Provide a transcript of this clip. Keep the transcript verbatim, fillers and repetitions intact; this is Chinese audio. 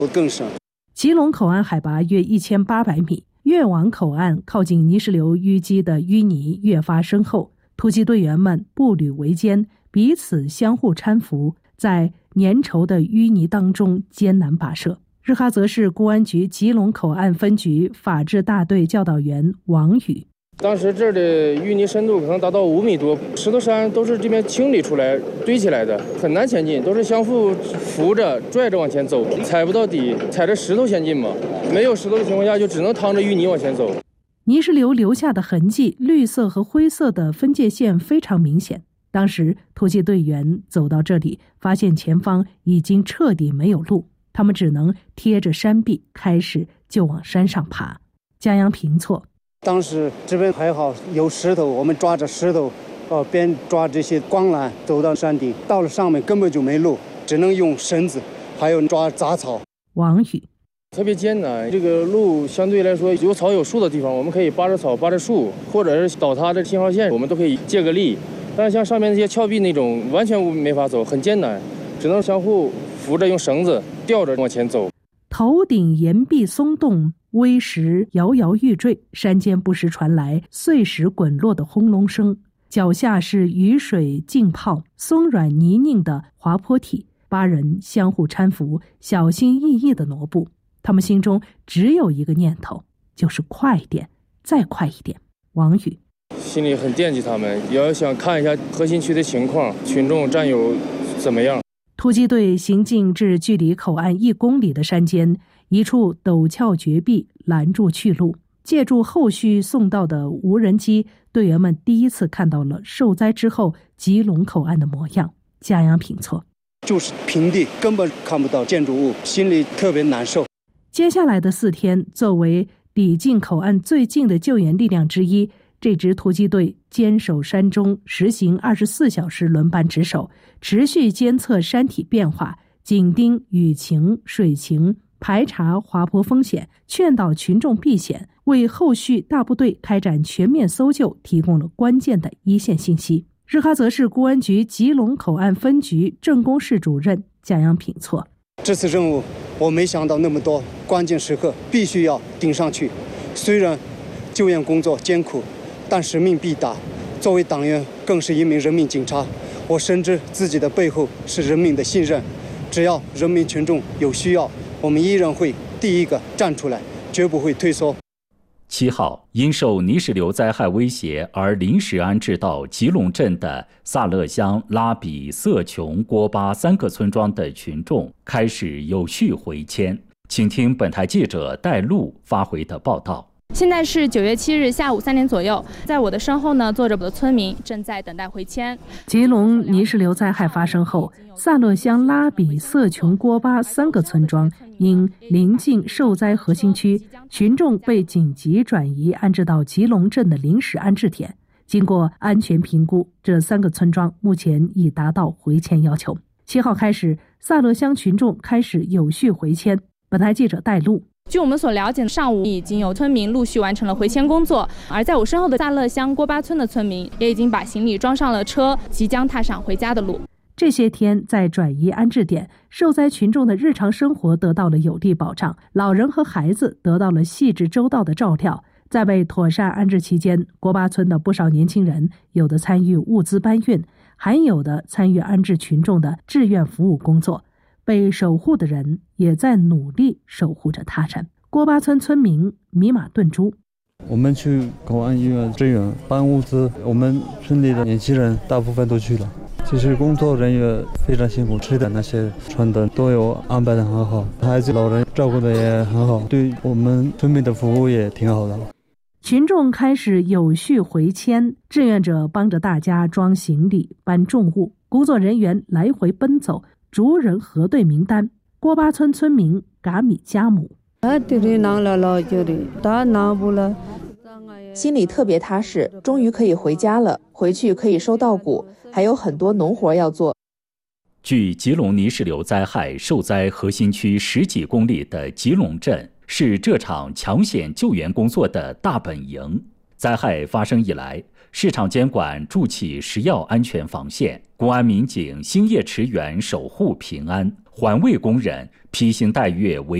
更深。 吉隆口岸海拔约一千八百米，越往口岸靠近泥石流淤积的淤泥越发深厚。突击队员们步履维艰，彼此相互搀扶，在粘稠的淤泥当中艰难跋涉。日喀则市公安局吉隆口岸分局法制大队教导员王宇： 当时这儿的淤泥深度可能达到五米多，石头山都是这边清理出来堆起来的，很难前进，都是相互扶着拽着往前走，踩不到底，踩着石头前进嘛。没有石头的情况下，就只能趟着淤泥往前走。 泥石流留下的痕迹，绿色和灰色的分界线非常明显。当时突击队员走到这里，发现前方已经彻底没有路，他们只能贴着山壁开始就往山上爬。江阳平措： 当时这边还好有石头，我们抓着石头，呃，边抓这些光缆走到山顶，到了上面根本就没路，只能用绳子，还有抓杂草。 王宇： 特别艰难，这个路相对来说有草有树的地方，我们可以扒着草扒着树，或者是倒塌的信号线，我们都可以借个力。但是像上面那些峭壁那种，完全没法走，很艰难，只能相互扶着，用绳子吊着往前走。 头顶岩壁松动，危石摇摇欲坠，山间不时传来碎石滚落的轰隆声，脚下是雨水浸泡、松软泥泞的滑坡体。八人相互搀扶，小心翼翼地挪步。他们心中只有一个念头，就是快一点，再快一点。王宇： 心里很惦记他们，也要想看一下核心区的情况，群众战友怎么样。 突击队行进至距离口岸一公里的山间，一处陡峭绝壁拦住去路。借助后续送到的无人机，队员们第一次看到了受灾之后吉隆口岸的模样。嘉阳平措： 就是平地，根本看不到建筑物，心里特别难受。 接下来的四天，作为抵近口岸最近的救援力量之一，这支突击队坚守山中，实行二十四小时轮班值守，持续监测山体变化，紧盯雨情、水情，排查滑坡风险，劝导群众避险，为后续大部队开展全面搜救提供了关键的一线信息。日喀则市公安局吉隆口岸分局政工室主任蒋阳品措： 这次任务我没想到那么多，关键时刻必须要顶上去。虽然救援工作艰苦，但使命必达。作为党员，更是一名人民警察，我深知自己的背后是人民的信任。只要人民群众有需要，我们依然会第一个站出来，绝不会退缩。 七号，因受泥石流灾害威胁而临时安置到吉隆镇的萨勒乡、拉比、色琼、郭巴三个村庄的群众开始有序回迁。请听本台记者戴璐发回的报道。 现在是九月七日下午三点左右，在我的身后呢，坐着我的村民正在等待回迁。 吉隆泥石流灾害发生后，萨勒乡、拉比、色琼、郭巴三个村庄因临近受灾核心区，群众被紧急转移安置到吉隆镇的临时安置点。经过安全评估，这三个村庄目前已达到回迁要求。七号开始，萨勒乡群众开始有序回迁。本台记者戴璐： 据我们所了解，上午已经有村民陆续完成了回迁工作，而在我身后的萨勒乡郭巴村的村民也已经把行李装上了车，即将踏上回家的路。 这些天，在转移安置点，受灾群众的日常生活得到了有力保障，老人和孩子得到了细致周到的照料。在被妥善安置期间，郭巴村的不少年轻人，有的参与物资搬运，还有的参与安置群众的志愿服务工作。被守护的人也在努力守护着他人。郭巴村村民米马顿珠： 我们去口岸医院支援搬物资，我们村里的年轻人大部分都去了。其实工作人员非常辛苦，吃的那些穿的都有安排的很好，孩子老人照顾的也很好，对我们村民的服务也挺好的。 群众开始有序回迁，志愿者帮着大家装行李、搬重物，工作人员来回奔走，逐人核对名单。郭巴村村民嘎米加姆： 心里特别踏实，终于可以回家了，回去可以收稻谷，还有很多农活要做。 距吉隆泥石流灾害受灾核心区十几公里的吉隆镇，是这场抢险救援工作的大本营。灾害发生以来， 市场监管筑起食药安全防线，公安民警星夜驰援守护平安，环卫工人披星戴月为